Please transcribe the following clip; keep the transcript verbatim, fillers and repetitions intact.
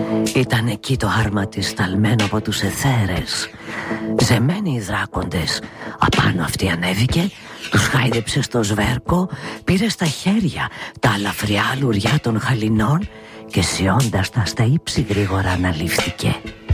Ήταν εκεί το άρμα της σταλμένο από τους αιθέρες. Ζεμένοι οι δράκοντες. Απάνω αυτή ανέβηκε, τους χάιδεψε στο σβέρκο, πήρε στα χέρια τα αλαφριά λουριά των χαλινών και σιώντας τα στα ύψη γρήγορα αναλήφθηκε.